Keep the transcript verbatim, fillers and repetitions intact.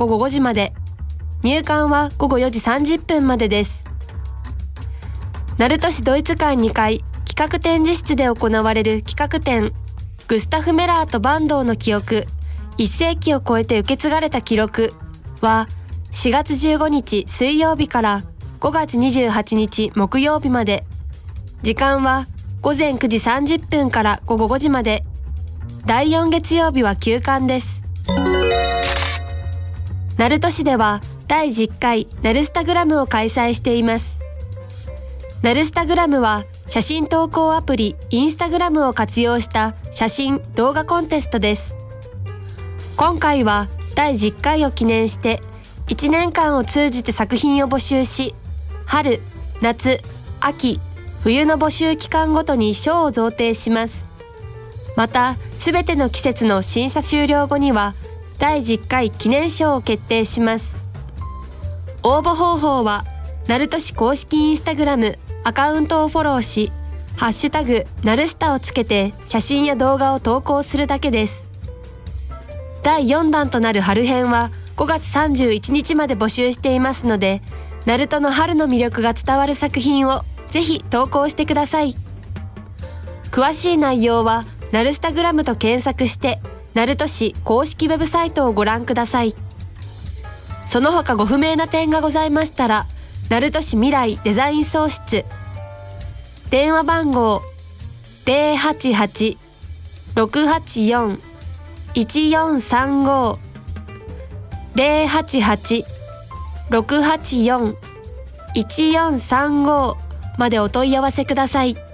ごごごじまで。入館はごごよじさんじゅっぷんまでです。鳴門市ドイツ館にかい企画展示室で行われる企画展、グスタフ・メラーと坂東の記憶、いっ世紀を超えて受け継がれた記録は、しがつじゅうごにち水曜日からごがつにじゅうはちにち木曜日まで。時間はごぜんくじさんじゅっぷんからごごごじまで。だいよん月曜日は休館です。鳴門市ではだいじゅっかいナルスタグラムを開催しています。ナルスタグラムは写真投稿アプリインスタグラムを活用した写真動画コンテストです。今回はだいじゅっかいを記念していちねんかんを通じて作品を募集し、春、夏、秋、冬の募集期間ごとに賞を贈呈します。また、すべての季節の審査終了後にはだいじゅっかい記念賞を決定します。応募方法は、鳴門市公式インスタグラムアカウントをフォローし、ハッシュタグナルスタをつけて写真や動画を投稿するだけです。だいよんだんとなる春編はごがつさんじゅういちにちまで募集していますので、鳴門の春の魅力が伝わる作品をぜひ投稿してください。詳しい内容はナルスタグラムと検索して鳴門市公式ウェブサイトをご覧ください。その他ご不明な点がございましたら、鳴門市未来デザイン総室、電話番号 ゼロはちはち ろくはちよん いちよんさんご ゼロはちはち ろくはちよん いちよんさんごまでお問い合わせください。